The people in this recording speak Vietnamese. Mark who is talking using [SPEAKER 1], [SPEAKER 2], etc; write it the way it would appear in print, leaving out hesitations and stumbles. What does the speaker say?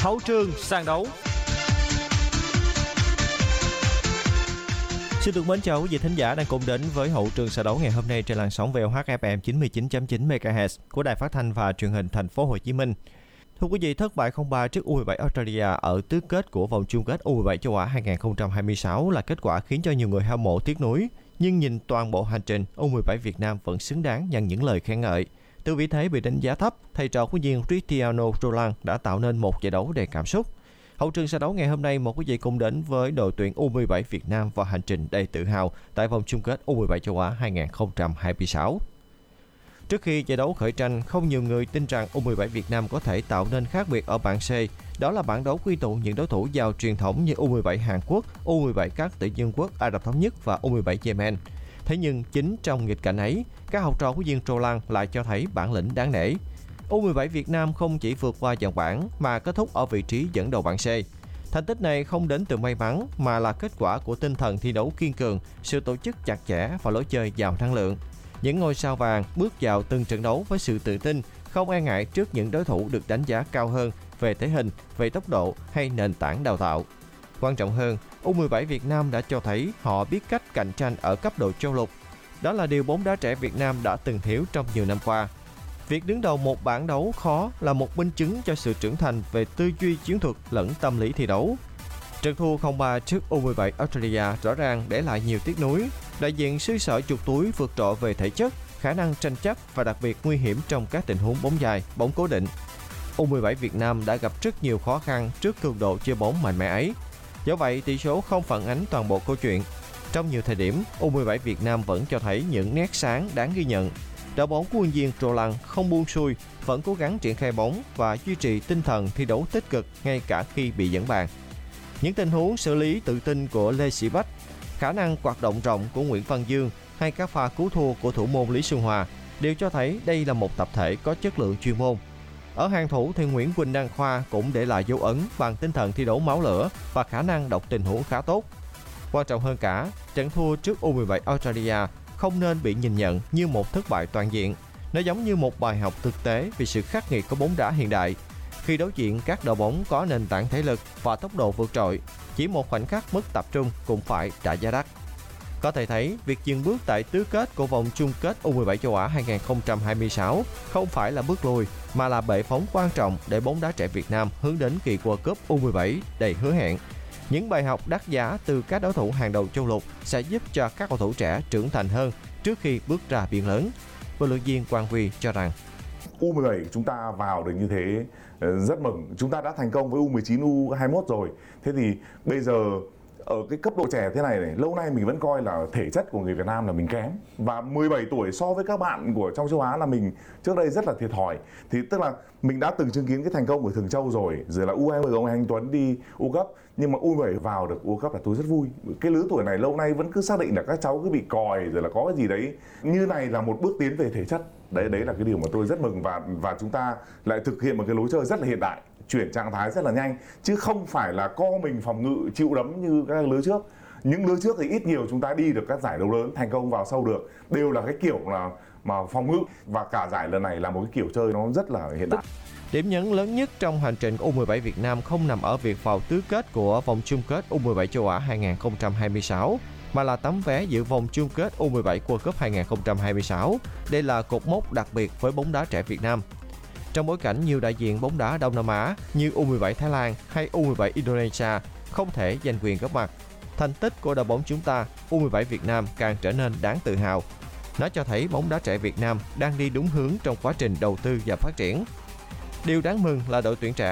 [SPEAKER 1] Hậu trường sàn đấu. Xin được mến chào quý vị thính giả đang cùng đến với Hậu trường sàn đấu ngày hôm nay trên làn sóng VOH FM 99.9 MHz của Đài Phát thanh và Truyền hình Thành phố Hồ Chí Minh. Thưa quý vị, thất bại 0-3 trước U17 Australia ở tứ kết của vòng chung kết U17 châu Á 2026 là kết quả khiến cho nhiều người hâm mộ tiếc nuối. Nhưng nhìn toàn bộ hành trình, U17 Việt Nam vẫn xứng đáng nhận những lời khen ngợi. Từ vị thế bị đánh giá thấp, thầy trò huấn luyện viên Cristiano Roland đã tạo nên một giải đấu đầy cảm xúc. Hậu trường sàn đấu ngày hôm nay, mời quý vị cùng đến với đội tuyển U17 Việt Nam vào hành trình đầy tự hào tại vòng chung kết U17 châu Á 2026. Trước khi giải đấu khởi tranh, không nhiều người tin rằng U17 Việt Nam có thể tạo nên khác biệt ở bảng C. Đó là bảng đấu quy tụ những đối thủ giàu truyền thống như U17 Hàn Quốc, U17 các tiểu vương quốc Ả Rập Thống Nhất và U17 Yemen. Thế nhưng chính trong nghịch cảnh ấy, các học trò của huấn luyện viên Roland lại cho thấy bản lĩnh đáng nể. U17 Việt Nam không chỉ vượt qua dàn bảng mà kết thúc ở vị trí dẫn đầu bảng C. Thành tích này không đến từ may mắn mà là kết quả của tinh thần thi đấu kiên cường, sự tổ chức chặt chẽ và lối chơi giàu năng lượng. Những ngôi sao vàng bước vào từng trận đấu với sự tự tin, không e ngại trước những đối thủ được đánh giá cao hơn về thể hình, về tốc độ hay nền tảng đào tạo. Quan trọng hơn, U17 Việt Nam đã cho thấy họ biết cách cạnh tranh ở cấp độ châu lục. Đó là điều bóng đá trẻ Việt Nam đã từng thiếu trong nhiều năm qua. Việc đứng đầu một bảng đấu khó là một minh chứng cho sự trưởng thành về tư duy chiến thuật lẫn tâm lý thi đấu. Trận thua 0-3 trước U17 Australia rõ ràng để lại nhiều tiếc nuối. Đại diện xứ sở chuột túi vượt trội về thể chất, khả năng tranh chấp và đặc biệt nguy hiểm trong các tình huống bóng dài, bóng cố định. U17 Việt Nam đã gặp rất nhiều khó khăn trước cường độ chơi bóng mạnh mẽ ấy. Do vậy, tỷ số không phản ánh toàn bộ câu chuyện. Trong nhiều thời điểm, U17 Việt Nam vẫn cho thấy những nét sáng đáng ghi nhận. Đội bóng của huấn luyện viên Roland không buông xuôi, vẫn cố gắng triển khai bóng và duy trì tinh thần thi đấu tích cực ngay cả khi bị dẫn bàn. Những tình huống xử lý tự tin của Lê Sĩ Bách, khả năng hoạt động rộng của Nguyễn Văn Dương hay các pha cứu thua của thủ môn Lý Xuân Hòa đều cho thấy đây là một tập thể có chất lượng chuyên môn. Ở hàng thủ thì Nguyễn Quỳnh Đăng Khoa cũng để lại dấu ấn bằng tinh thần thi đấu máu lửa và khả năng đọc tình huống khá tốt. Quan trọng hơn cả, trận thua trước U17 Australia không nên bị nhìn nhận như một thất bại toàn diện. Nó giống như một bài học thực tế về sự khắc nghiệt của bóng đá hiện đại. Khi đối diện các đội bóng có nền tảng thể lực và tốc độ vượt trội, chỉ một khoảnh khắc mất tập trung cũng phải trả giá đắt. Có thể thấy, việc dừng bước tại tứ kết của vòng chung kết U17 châu Á 2026 không phải là bước lùi, mà là bệ phóng quan trọng để bóng đá trẻ Việt Nam hướng đến kỳ World Cup U17 đầy hứa hẹn. Những bài học đắt giá từ các đối thủ hàng đầu châu lục sẽ giúp cho các cầu thủ trẻ trưởng thành hơn trước khi bước ra biển lớn. Huấn luyện viên Quang Huy cho rằng
[SPEAKER 2] U17 chúng ta vào được như thế rất mừng. Chúng ta đã thành công với U19, U21 rồi. Thế thì bây giờ ở cái cấp độ trẻ thế này, lâu nay mình vẫn coi là thể chất của người Việt Nam là mình kém. Và 17 tuổi so với các bạn của trong châu Á là mình trước đây rất là thiệt thòi. Thì tức là mình đã từng chứng kiến cái thành công của Thường Châu rồi là U20 ông Anh Tuấn đi U Cup. Nhưng mà U17 vào được U Cup là tôi rất vui. Cái lứa tuổi này lâu nay vẫn cứ xác định là các cháu cứ bị còi rồi là có cái gì đấy. Như này là một bước tiến về thể chất. Đấy là cái điều mà tôi rất mừng và chúng ta lại thực hiện một cái lối chơi rất là hiện đại, chuyển trạng thái rất là nhanh chứ không phải là co mình phòng ngự chịu đấm như các lứa trước. Những lứa trước thì ít nhiều chúng ta đi được các giải đấu lớn thành công vào sâu được, đều là cái kiểu là mà phòng ngự, và cả giải lần này là một cái kiểu chơi nó rất là hiện đại.
[SPEAKER 1] Điểm nhấn lớn nhất trong hành trình U17 Việt Nam không nằm ở việc vào tứ kết của vòng chung kết U17 châu Á 2026, mà là tấm vé dự vòng chung kết U17 World Cup 2026. Đây là cột mốc đặc biệt với bóng đá trẻ Việt Nam. Trong bối cảnh nhiều đại diện bóng đá Đông Nam Á như U17 Thái Lan hay U17 Indonesia không thể giành quyền góp mặt, thành tích của đội bóng chúng ta, U17 Việt Nam càng trở nên đáng tự hào. Nó cho thấy bóng đá trẻ Việt Nam đang đi đúng hướng trong quá trình đầu tư và phát triển. Điều đáng mừng là đội tuyển trẻ